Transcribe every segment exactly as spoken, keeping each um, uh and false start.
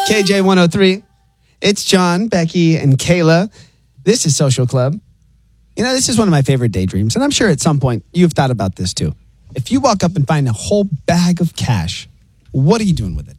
K J one oh three. It's John, Becky, and Kayla. This is Social Club. You know, this is one of my favorite daydreams, and I'm sure at some point you've thought about this too. If you walk up and find a whole bag of cash, what are you doing with it?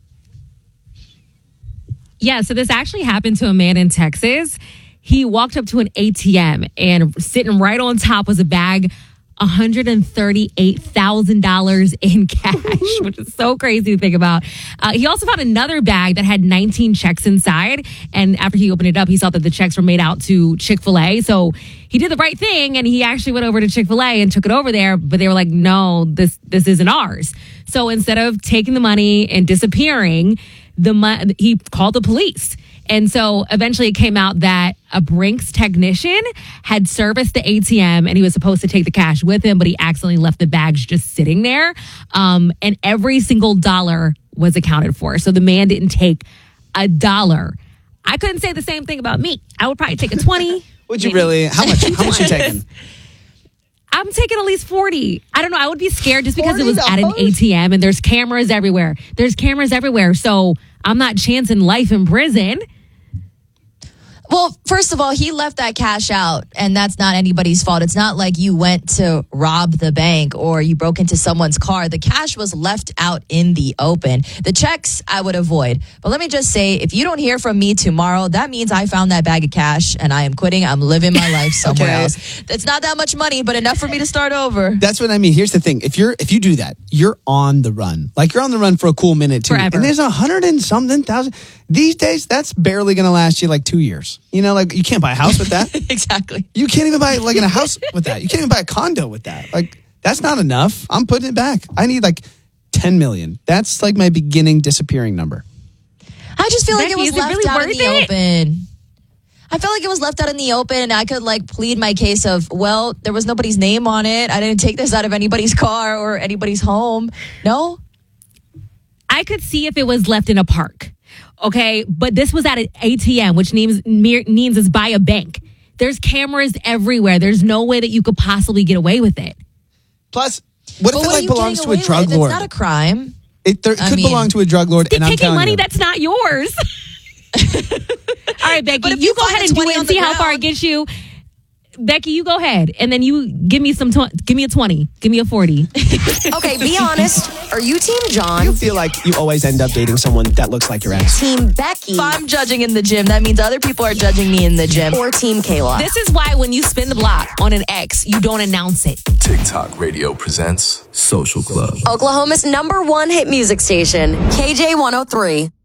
Yeah, so this actually happened to a man in Texas. He walked up to an A T M, and sitting right on top was a bag, one hundred thirty-eight thousand dollars in cash, which is so crazy to think about. Uh, he also found another bag that had nineteen checks inside. And after he opened it up, he saw that the checks were made out to Chick-fil-A. So he did the right thing, and he actually went over to Chick-fil-A and took it over there. But they were like, no, this this isn't ours. So instead of taking the money and disappearing, the mo- he called the police. And so eventually it came out that a Brinks technician had serviced the A T M, and he was supposed to take the cash with him, but he accidentally left the bags just sitting there. Um, and every single dollar was accounted for. So the man didn't take a dollar. I couldn't say the same thing about me. I would probably take a twenty. Would you really? How much? How much you taking? I'm taking at least forty. I don't know. I would be scared just because it was at an A T M and there's cameras everywhere. There's cameras everywhere. So I'm not chancing life in prison. Well, first of all, he left that cash out, and that's not anybody's fault. It's not like you went to rob the bank or you broke into someone's car. The cash was left out in the open. The checks I would avoid. But let me just say, if you don't hear from me tomorrow, that means I found that bag of cash and I am quitting. I'm living my life somewhere Okay. else. It's not that much money, but enough for me to start over. That's what I mean. Here's the thing. If you're if you do that, you're on the run. Like you're on the run for a cool minute too. Forever. And there's a hundred and something thousand. These days, that's barely going to last you like two years. You know, like you can't buy a house with that. Exactly. You can't even buy like in a house with that. You can't even buy a condo with that. Like that's not enough. I'm putting it back. I need like ten million. That's like my beginning disappearing number. I just feel like Becky, it was is it left really out in worth the it? open. I felt like it was left out in the open, and I could like plead my case of, well, there was nobody's name on it. I didn't take this out of anybody's car or anybody's home. No? I could see if it was left in a park. Okay, but this was at an A T M, which means means is by a bank. There's cameras everywhere. There's no way that you could possibly get away with it. Plus, what But if it what are like you belongs getting to a away drug with? lord? It's not a crime. It there, I could mean, belong to a drug lord, They're and I'm taking telling money you, that's not yours. All right, Becky, But if you, you go find ahead the and do twenty it on and the see how far it ground- gets you. Becky, you go ahead, and then you give me some. Tw- give me a twenty. Give me a forty. Okay, be honest. Are you Team John? You feel like you always end up dating someone that looks like your ex. Team Becky? If I'm judging in the gym, that means other people are judging me in the gym. Or Team Kayla? This is why when you spin the block on an ex, you don't announce it. TikTok Radio presents Social Club. Oklahoma's number one hit music station, K J one oh three.